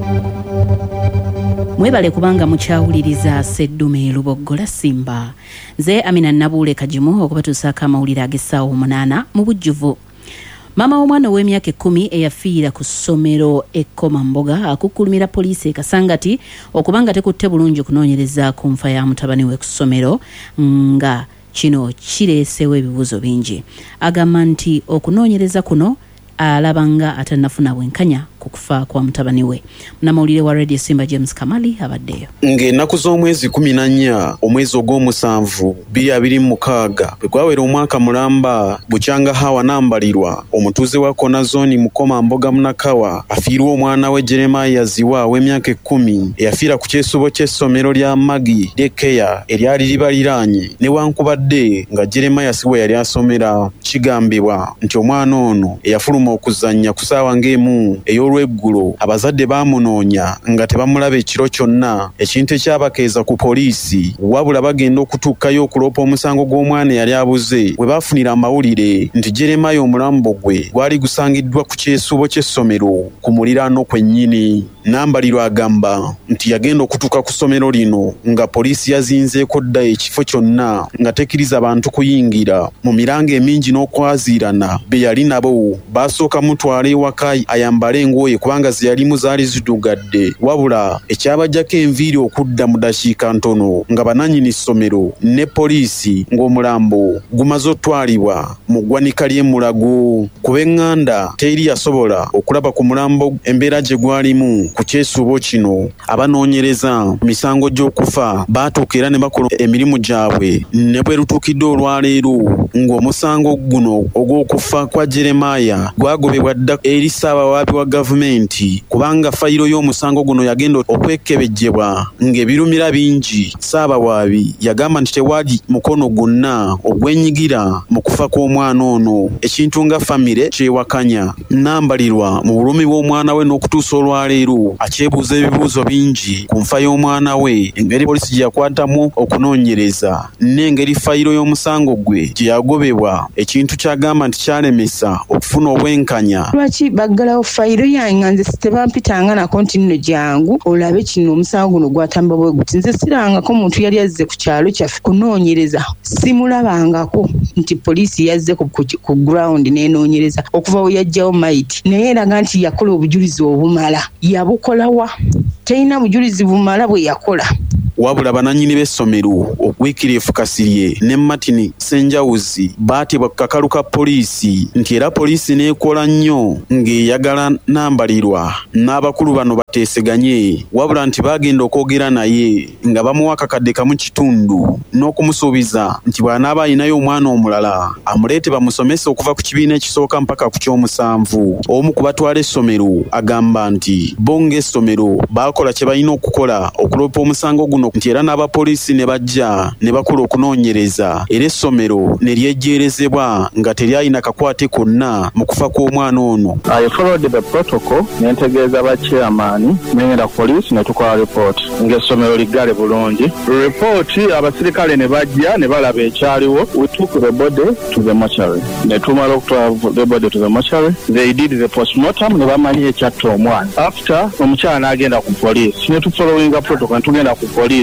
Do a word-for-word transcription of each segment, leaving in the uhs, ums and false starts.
Mwebale kubanga mukyawuliriza Seddume Luboggola Simba. Nze Amina Nabule Kajimu okubatuusaako amawulire ag'essaawa omunaana mu bujjuvu. Mama w'omwana ow'emyaka ekkumi eyafiira ku ssomero e Komamboga akukkulumira poliisi e Kasangati okubanga tekutte bulungi okunoonyereza ku nfa ya mutabani we ku ssomero nga kino kireesewo ebibuuzo bingi. Agamba nti okunoonyereza kuno alabanga atannafuna bwenkanya ku kufa kwa mutabani we. Munamawulire wa Radio Simba James Kamali abaddeyo. Ng'ennaku z'omwezi kumi na nnya omwezi ogw'omusanvu bbiri abiri mu mukaaga bwe gwawera omwaka mulamba bukyanga hawa nambalirwa omutuuze wa Kona Zone mu Komamboga Munakawa afiirwa omwana we Jeremiah Ziwa w'emyaka ekkumi eyafiira ku kyesubo ky'essomero lya Magi Dekeya eryali libaliraanye newankubadde nga Jeremiah si we yali asomera. Kigambibwa nti omwana ono eyafuluma okuzannya ku ssaawa ng'emu ey'olweggulo abazadde baamunoonya nga tebamulaba ekiro kyonna, ekintu ekyabakeeza ku poliisi wabula bagenda okutuukayo okuloopa omusango gw'omwana eyali abuze bwe baafunira amawulire nti Jeremiah omulambo gwe gwali gusangiddwa ku kyesubo ky'essomero ku muliraano kwennyini. Nambalirwa agamba nti yagenda okutuuka ku ssomero lino nga poliisi yazinzeeko dda ekifo kyonna nga tekkiriza bantu kuyingira. Mu miranga emingi n'okwaziirana be yali nabo baasooka mutwala ewaka ayambale engoye kubanga ze yalimu zaali zidugadde, wabula ekyabajjako enviiri okudda mu dakiika ntono nga bananyini ssomero ne poliisi ng'omulambo gumaze otwalibwa mu ggwanika ly'e Mulago. Ku b'eŋŋanda teri yasobola okulaba ku mulambo embeera gye gwalimu. Ku kyesuubo kino abanoonyereza misango gy'okufa baatuuka era ne bakola emirimu gyabwe ne bwe lutuukidde olwaleero ng'omusango guno ogw'okufa kwa Jeremiah gwagobebwa dda eri ssaabawaabi wa gavumenti kubanga fayiro y'omusango guno yagenda okwekebejjebwa ng'ebirumira bingi. Ssaabawaabi yagamba nti tewaali mukono gwonna ogwenyigira mu kufa kw'omwana ono, ekintu nga famire kyewakanya. Nambalirwa mu bulumi bw'omwana we n'okutuusa olwaleero akyebuuza ebibuuzo bingi ku nfa y'omwana we, engeri poliisi gye yakwatamu okunoonyereza n'engeri fayiro y'omusango gwe gye yagobebwa, ekintu ky'agamba nti kyalemesa okufuna obwenkanya. Lwaki baggalawo fayiro yange nga nze tebampitanga nako nti nno jangu olabe kino omusango guno gwatamba bwe guti. Nze sirangako muntu yali azze ku kyalo kyaffe kunoonyereza, simulabangako nti poliisi yazze ku, ku, ku ground n'enoonyereza okuva we yajjawo maiti, naye eraga nti yakola obujulizi obumala. Yabukolawa terina bujulizi bumala bwe yakola. Wabula bananyini b'essomero Wycliffe Kasirye ne Martin Senjawuzi baatibwa ku kakalu ka poliisi nti era poliisi n'ekola nnyo ng'eyagala Nambalirwa n'abakulu bano bateeseganye, wabula nti bagenda okwogera naye nga bamuwa akakadde kamu kitundu n'okumusuubiza nti bw'anaaba alinayo omwana omulala amuleete bamusomese okuva ku kibiina ekisooka mpaka ku ky'omusanvu. Omu ku batwala essomero agamba nti bo ng'essomero baakola kye balina okukola okuloopa omusango guno nti era n'abapoliisi ne bajja ne bakola okunoonyereza era essomero ne lyejjeerezebwa nga teryalina kakwate konna mu kufa kw'omwana ono. I followed the protocol nentegeeza ba chairman n'engenda poliisi ne tukola report ng'essomero liggale bulungi. Report abasirikale ne bajja ne balaba ekyaliwo. We took the body to the mortuary. Ne tumala okutwala the body to the mortuary. They did the postmortem ne bamanyi ekyatta omwana. After omukyala n'agenda ku poliisi ne tufollowinga protocol ne tugenda ku poliisi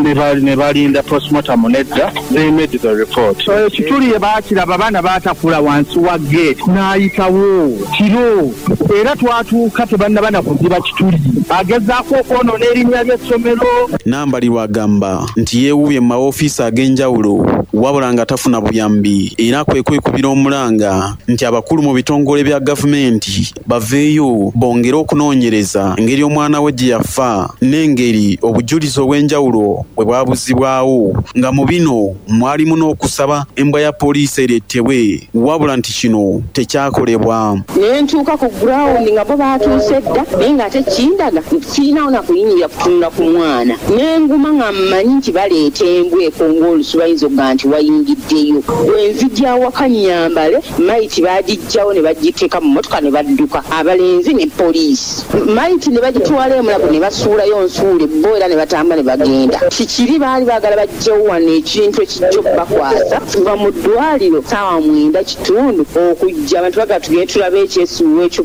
ne balinda postmortem nedda. They made the report. Ekituli ye baakiraba abaana baatakula wansi wa gate n'ayitawo kiro era twatuuka tebannabana kuziba kituli agezaako okwonoona erinnya ly'essomero. Nambalirwa agamba nti yeewuubye mu mawofiisi ag'enjawulo wabula nga tafuna buyambi era kwe kwekubira omulanga nti abakulu mu bitongole bya gavumenti baveeyo bongere okunoonyereza engeri omwana we gye yafa n'engeri obujulizi obw'enjawulo bwe bwabuzibwawo, nga mu bino mwalimu n'okusaba embwa ya poliisi ereetebwe, wabula nti kino tekyakolebwa. Ne ntuuka ku ground nga bo baatuuse dda naye ng'ate kindaga kirinawo na kuyinyira kutunula ku mwana. Ne nguma nga mmanyi nti baleeta embwa ekongoola olusu bayinza okuga nti wayingiddeyo. Wenzijja awaka Nyambale maiti bagijjawo ne bagiteeka mu mmotoka ne badduka abalenzi ne poliisi. Maiti ne bagitwala emulago ne basuulayo nsuule bo era ne batamba ne bagenda. Kikiri baali baagala bajjawo wano ekintu ekijja okubakwasa kuva mu ddwaliro ssaawa mwenda kitundu okujja abantu bagala tugende tulabe ekyesuuwa ekyo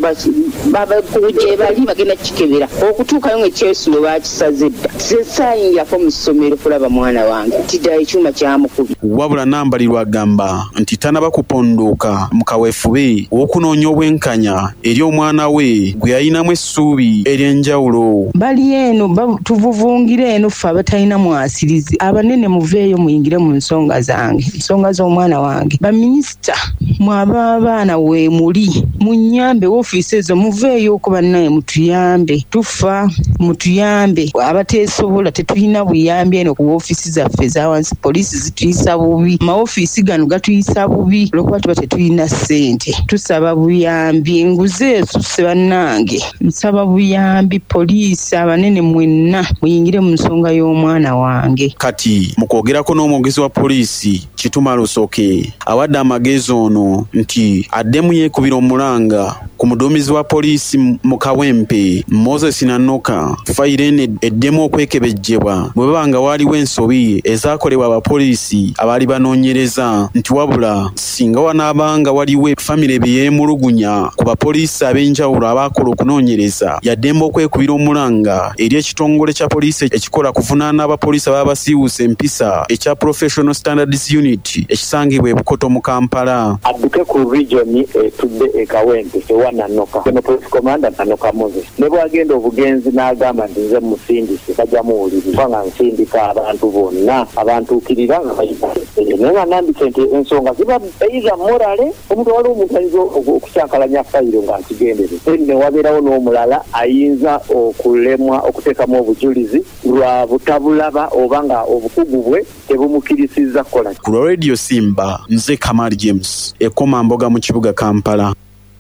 gye bali bagenda kikebera okutuukayo ng'ekyesuuwa baakisaze dda. Sessaayingirako mu ssomero kulaba mwana wange tidda ekyuma kyamukubi. Wabula Nambalirwa agamba nti tanaba kupondoka mu kaweefube w'okunoonya obwenkanya eri omwana we gwe yalinamu essuubi ery'enjawulo. Bali eno tuvuvungire eno ffe abatalina mwasirizi abanene muveeyo muyingire mu nsonga zange ensonga z'omwana wange. Baminisita mwaba abaana we muli munyambe woofiisi ezo muveeyo okuba naye mutuyambe tufa mutuyambe abateesobola tetulina buyambi eno ku woofiisi zaffe za wansi poliisi zituyisa bubi maofiisi gano gatuyisa bubi olwokuba tuba tetulina ssente tusaba buyambi enguzi esusse bannange nsaba buyambi poliisi abanene mwenna muyingire mu nsonga y'omwana wange. Kati mu kwogerako n'omwogezi wa poliisi Kituma Lusoke awadde amagezi ono nti addemu yeekubira omulanga ku muduumizi wa poliisi mu Kawempe Moses Nanoka fayiro eno eddemu okwekebejjebwa bwe baba nga waaliwo ensobi ezaakolebwa abapoliisi abaali banoonyereza nti wabula singa wanaabanga waliwo famire byeyeemulugunya ku bapoliisi ab'enjawulo abaakola okunoonyereza yaddemu okwekubira omulanga eri ekitongole kya poliisi ekikola kuvunaana abapoliisi ababa basiiwuusa empisa ekya Professional Standards Unit ekisangibwa e Bukoto mu Kampala. Adduke ku region etudde e Kawempe ewa Nanoka ono police commander Nanoka Moses ne bwagenda obugenzi n'agamba nti nze musindise bajja muwuliriza nga nsindika abantu bonna abantuukirira nga bayita naye nga nandise nti ensonga ziba eyiza morale omuntu wali omuntu ayinza okukyankalanya fayiro nga akigendere ne wabeerawo n'omulala ayinza okulemwa okuteekamu obujulizi lwa butabulaba oba nga obukugu bwe tebumukirisizza kukola. Ku Radio Simba nze Kamali James ekoma mboga mu kibuga Kampala.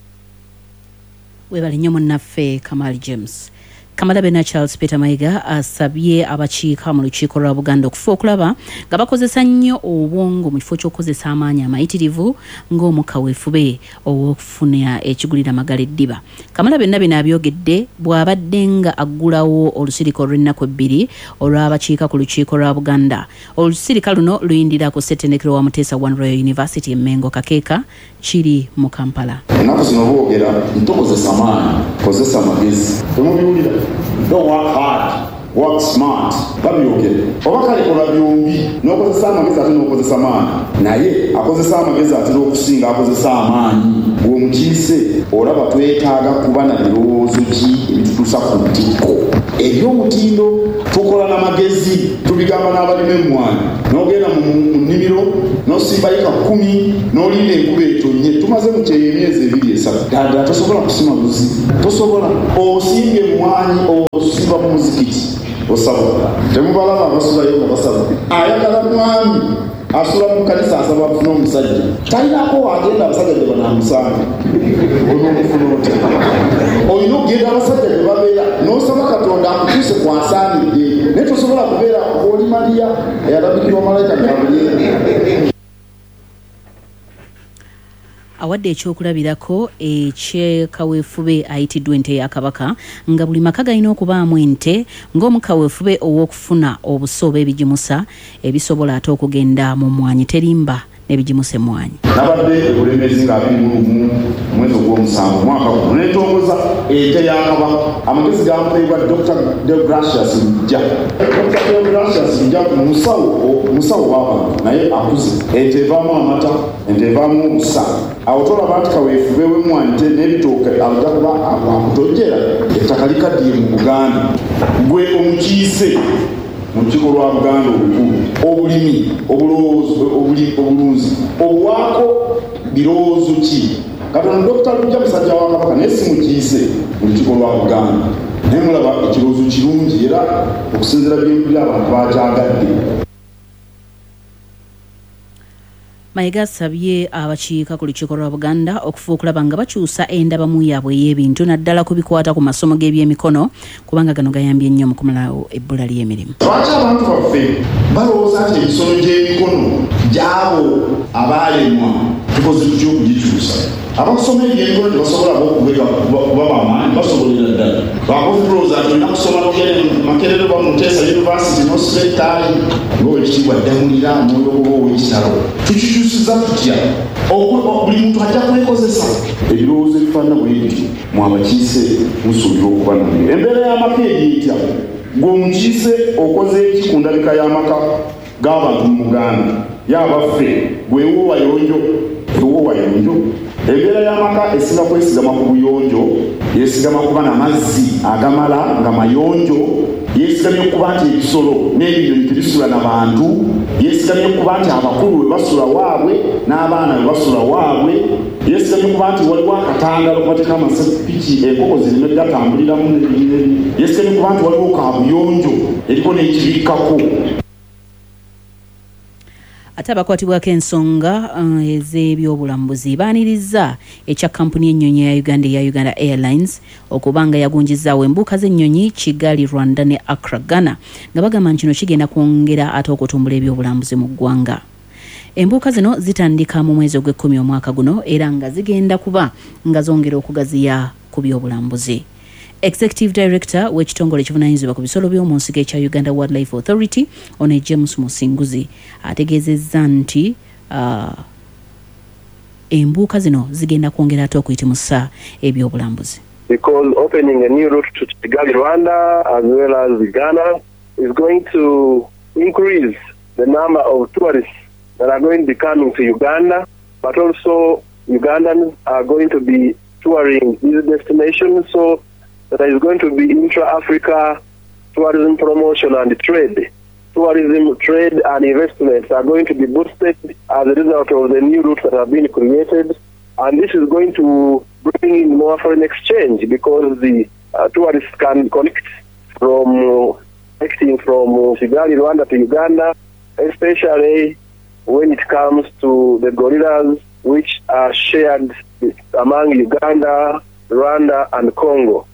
Webale nnyo munnaffe Kamali James. Kamalabe na Charles Peter Mayiga asabye abakiika mu lukiiko lwa Buganda okufa okulaba nga bakozesa nnyo obwongo mu kifo ky'okukozesa amaanyi amayitirivu ng'omukaweefube ow'okufuna ekigulira amagala eddiba. Kamalabe nabino abyogedde bw'abadde nga aggulawo olusirika olw'ennaku ebbiri olw'abakiika ku lukiiko lwa Buganda. Olusirika luno luyindira ku ssetendekero wa Muteesa One Royal University e Mengo Kakeeka kiri mu Kampala. Ennaku zino boogera ntokozesa amaanyi kozesa amagezi temubiwulira. Don't work hard, work smart. Babyogere oba kale kola byombi n'okozesa amagezi ate n'okozesa amaanyi naye akozesa amagezi ate n'okusinga akozesa amaanyi gwomukiise olaba twetaaga kuba na birowoozo ki ebitutuusa ku ntikko ebyomutindo tukola n'amagezi tubigamba n'abalima emmwanyi n'ogenda mu nnimiro n'osimbayika kkumi n'olinda enkuba etonnye tumaze mu kyeyo emyezi ebiri esatu ddala tosobola kusima buzi tosobola osimbye emmwanyi osimba mu muzikiti osaba temubalaba abasulayo nga basaba ayagala mwami asula mu kanisa asaba afuna omusajja talinako wagenda abasajja gye banamusanga onoomufuna oti olina okugenda abasajja gye babeera n'osaba Katonda akutuuse kwasaanidde naye tosobola kubeera oli Mariya eyalabikirwa malayika Gaburiyeri. Awadde ekyokulabirako ekyekaweefube ayitiddwa ente ya Kabaka nga buli maka galina okubaamu ente ng'omukaweefube ow'okufuna obusobo ebigimusa ebisobola ate okugenda mu mmwanyi terimba n'ebigimusa emmwanyi. Nabadde ebulemezi nga abiri mu lumu omwezi ogw'omusanvu omwaka guno neetongoza ente ya Kabaka amagezi gamupeebwa Doctor Deogratius Lujja. Doctor Deogratius Lujja musawo musawo w'abantu naye akuze ente evaamu amata ente evaamu obusa awo tolaba nti kaweefube w'emmwanyi n'ebitooke ajja kuba akutojjera ettaka likaddiye mu Buganda gwe omukiise mu lukiiko lwa Buganda olukulu obulimi obulunzi obuwaako birowoozo ki Katonda Dokita Lujja musajja wa Kabaka naye si mukiise mu lukiiko lwa Buganda naye mulaba ekirowoozo kirungi era okusinziira by'empulira abantu bakyagadde. Mayiga asabye abakiika ku lukiiko lwa Buganda okufuuka okulaba nga bakyusa endabamu yaabwe y'ebintu naddala ku bikwata ku masomo g'ebyemikono kubanga gano gayambye nnyo mu kumalawo ebbula ly'emirimu. Lwaki abantu baffe balowooza nti emisono gy'emikono gy'abo abaalemwa tukoze tutya okugikyusa? Abakusoma ebyemikono tebasobola kuba bamaanyi basobolera ddala. Bakozi tulowooza nti olina kusoma n'ogende Makerere oba Muteesa University n'ospectaali ng'owekitiibwa Ddamulira Mwoyo oba ow'ekitalo. Tukikyusiza tutya? Buli muntu ajja kwekozesa ebirowoozo ebifaanana bwe bityo mu abakiise musuubira okuba nabyo. Embeera y'amaka eyitya ng'omukiise okoze eki ku ndabika y'amaka g'abantu mu Buganda y'abaffe gwewo wayonjo ewo wayonjo. Embeera y'amaka esinga kwesigama ku buyonjo yeesigama kuba n'amazzi agamala nga mayonjo, yeesigamye okuba nti ebisolo n'ebinyonyi tebisula na bantu, yeesigamye okuba nti abakulu we basula waabwe n'abaana we basula waabwe, yeesigamye okuba nti waliwo akatangalo kubateeka amasepiki enkoko zirime gatambuliramu n'ebinyonyi, yeesigamye okuba nti waliwo kaabuyonjo eriko n'ekibikkako. Ate abakwatibwako ensonga uh, ez'ebyobulambuzi baaniriza ekya kampuni y'ennyonyi ya Uganda eya Uganda Airlines okubanga yagunjizaawo embuuka z'ennyonyi Kigali, Rwanda ne Accra, Ghana nga bagamba nti kino kigenda kwongera ate okutumbula ebyobulambuzi mu ggwanga. Embuuka zino zitandika mu mwezi ogw'ekkumi omwaka guno era nga zigenda kuba nga zongera okugaziya ku byobulambuzi. Executive Director w'ekitongole ekivunaanyizibwa ku bisolo by'omu nsiko ekya Uganda Wildlife Authority Ono James Musinguzi ategeezezza nti uh, embuuka zino zigenda kwongera ate okuyitimusa ebyobulambuzi. Because opening a new route to Kigali, Rwanda as well as Ghana is going to increase the number of tourists that are going to be coming to Uganda, but also Ugandans are going to be touring these destinations, so that is going to be intra-Africa tourism promotion and trade. Tourism, trade and investments are going to be boosted as a result of the new routes that have been created. And this is going to bring in more foreign exchange because the uh, tourists can connect from connecting from Kigali, Rwanda to Uganda, especially when it comes to the gorillas which are shared among Uganda, Rwanda and Congo.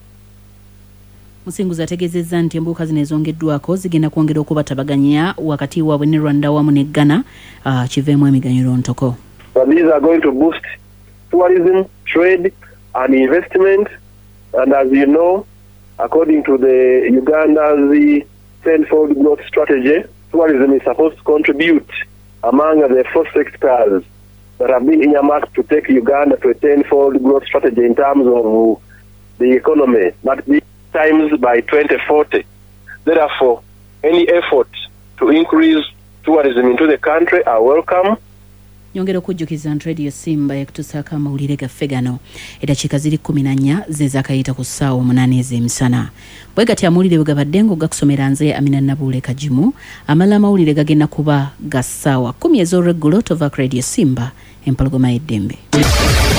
Musinguzi ategeezezza nti embuuka zino ezongeddwako zigenda kwongera okubatabaganya wakati waabwe ne Rwanda wamu ne Ghana uh, kiveemu emiganyulo ntoko. So these are going to boost tourism, trade and investment, and as you know, according to the Uganda's tenfold growth strategy, tourism is supposed to contribute among the four sectors that have been earmarked to take Uganda to a tenfold growth strategy in terms of the economy. But the times by twenty forty. Therefore, any effort to increase tourism into the country are welcome. Nyongera okujjukiza nti Radio Simba yakutusaako amawulire gaffe gano eddakiika ziri kkumi na nnya ze zaakayita ku ssaawa omunaana ez'emisana. Bwe gati amawulire bwe gabadde ng'ogakusomera nze Amina Nabuule Kajimu, amalala amawulire gagenda kuba ga ssaawa kkumi ez'olweggulo tova ku Radio Simba empologoma y'eddembe.